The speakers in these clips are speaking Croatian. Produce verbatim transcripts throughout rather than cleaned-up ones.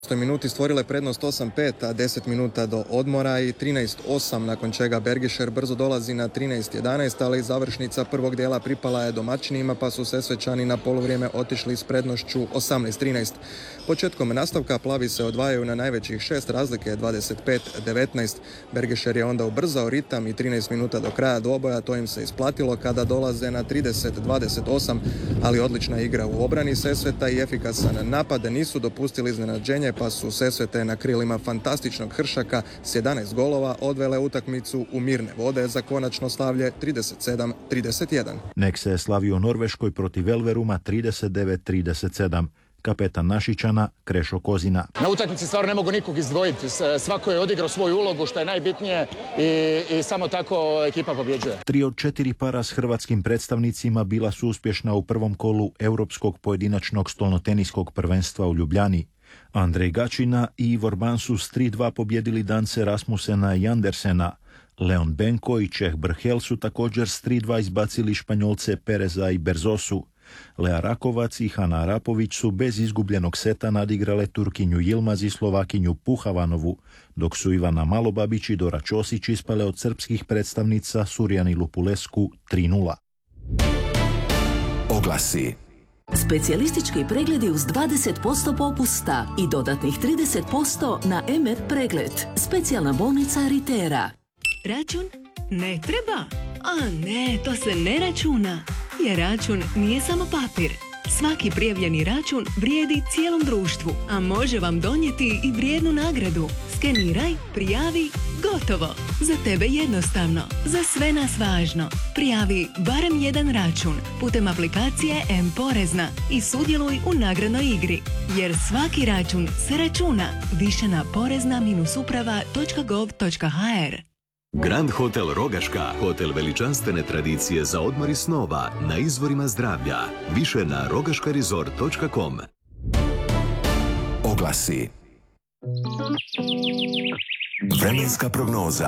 minuti stvorile prednost osam pet, a deset minuta do odmora i trinaest osam, nakon čega Bergišer brzo dolazi na trinaest jedanaest, ali završnica prvog dijela pripala je domaćinima, pa su Sesvečani na poluvrijeme otišli s prednošću osamnaest trinaest. Početkom nastavka plavi se odvajaju na najvećih šest, razlike dvadeset pet devetnaest. Bergišer je onda ubrzao ritam i trinaest minuta do kraja dvoboja to im se isplatilo kada dolaze na trideset dvadeset osam, ali odlična igra u obrani Sesveta i efikasan napad nisu dopustili iznenađenje, pa su Sesvete na krilima fantastičnog Hršaka s jedanaest golova odvele utakmicu u mirne vode za konačno slavlje trideset sedam trideset jedan. Nek se je slavio u Norveškoj protiv Elveruma trideset devet trideset sedam. Kapetan Našičana Krešo Kozina. Na utakmici stvarno ne mogu nikog izdvojiti. Svako je odigrao svoju ulogu, što je najbitnije, i, i samo tako ekipa pobjeđuje. Tri od četiri para s hrvatskim predstavnicima bila su uspješna u prvom kolu Europskog pojedinačnog stolnoteniskog prvenstva u Ljubljani. Andrej Gačina i Ivor Ban su s tri dva pobjedili Dance Rasmusena i Andersena. Leon Benko i Čeh Brhel su također s tri dva izbacili Španjolce Pereza i Berzosu. Lea Rakovac i Hana Arapović su bez izgubljenog seta nadigrale Turkinju Yilmaz i Slovakinju Puhavanovu, dok su Ivana Malobabić i Dora Ćosić ispale od srpskih predstavnica Surjani Lupulesku tri nula. Oglasi. Specijalistički pregledi uz dvadeset posto popusta i dodatnih trideset posto na em er pregled. Specijalna bolnica Ritera. Račun? Ne treba. A ne, to se ne računa. Jer račun nije samo papir. Svaki prijavljeni račun vrijedi cijelom društvu, a može vam donijeti i vrijednu nagradu. Skeniraj, prijavi, gotovo. Za tebe jednostavno, za sve nas važno. Prijavi barem jedan račun putem aplikacije M-Porezna i sudjeluj u nagradnoj igri. Jer svaki račun se računa. Više na porezna uprava točka gov točka ha er. Grand Hotel Rogaška, hotel veličanstvene tradicije za odmor i snova na izvorima zdravlja. Više na rogaška resort točka com. Oglasi. Vremenska prognoza.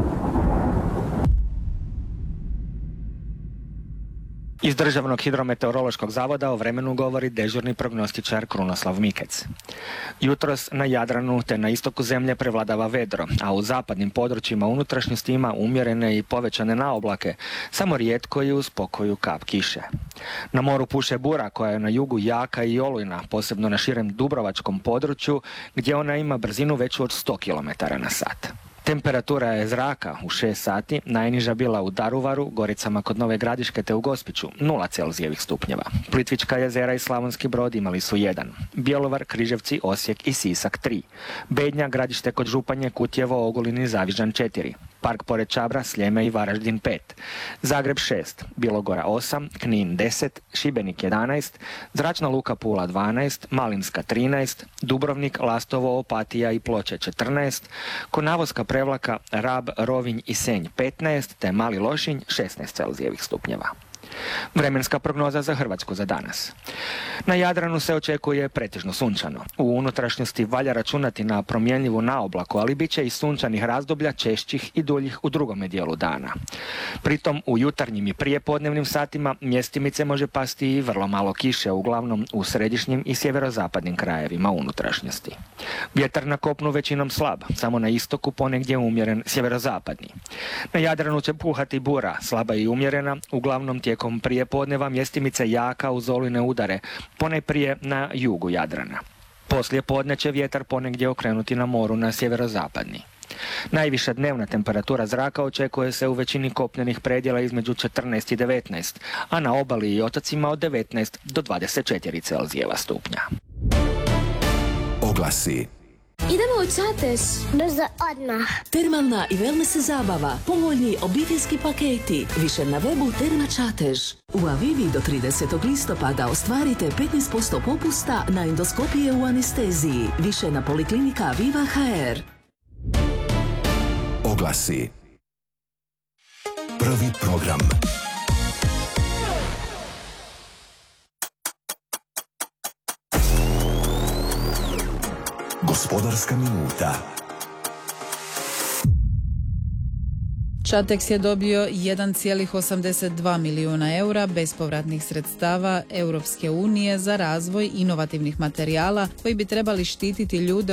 Iz Državnog hidrometeorološkog zavoda o vremenu govori dežurni prognostičar Krunoslav Mikec. Jutros na Jadranu te na istoku zemlje prevladava vedro, a u zapadnim područjima unutrašnjosti ima umjerene i povećane naoblake, samo rijetko i uz pokoju kap kiše. Na moru puše bura koja je na jugu jaka i olujna, posebno na širem dubrovačkom području gdje ona ima brzinu veću od sto kilometara na sat. Temperatura je zraka u šest sati najniža bila u Daruvaru, Goricama kod Nove Gradiške te u Gospiću nula Celzijevih stupnjeva. Plitvička jezera i Slavonski Brod imali su jedan. Bjelovar, Križevci, Osijek i Sisak tri. Bednja, Gradište kod Županje, Kutjevo, Ogulin i Zavižan četiri. Park pored Čabra, Sljeme i Varaždin pet. Zagreb šest, Bilogora osam, Knin deset, Šibenik jedanaest, Zračna luka Pula dvanaest, Malinska trinaest, Dubrovnik, Lastovo, Opatija i Ploče četrnaest, Konavoska Prevlaka, Rab, Rovinj i Senj petnaest, te Mali Lošinj šesnaest Celzijevih stupnjeva. Vremenska prognoza za Hrvatsku za danas. Na Jadranu se očekuje pretežno sunčano. U unutrašnjosti valja računati na promjenljivu naoblaku, ali bit će i sunčanih razdoblja češćih i duljih u drugome dijelu dana. Pritom u jutarnjim i prijepodnevnim satima mjestimice može pasti i vrlo malo kiše, uglavnom u središnjim i sjeverozapadnim krajevima unutrašnjosti. Vjetar na kopnu većinom slab, samo na istoku ponegdje umjeren sjeverozapadni. Na Jadranu će puhati bura, slaba i umjerena, uglavnom tijekom prijepodneva mjestimice jaka uz olujne udare, ponajprije na jugu Jadrana. Poslije podne će vjetar ponegdje okrenuti na moru na sjeverozapadni. Najviša dnevna temperatura zraka očekuje se u većini kopnenih predjela između četrnaest i devetnaest, a na obali i otocima od devetnaest do dvadeset četiri Celzijeva stupnja. Oglasi. Idemo u Čatež. Brzo odmah. Termalna i wellness zabava. Povoljni obiteljski paketi. Više na webu Terma Čatež. U Avivi do tridesetog listopada ostvarite petnaest posto popusta na endoskopije u anesteziji. Više na Poliklinika Aviva ha er. Oglasi. Prvi program. Gospodarska minuta. Šateks je dobio jedan zarez osamdeset dva milijuna eura bespovratnih sredstava Europske unije za razvoj inovativnih materijala koji bi trebali štititi ljude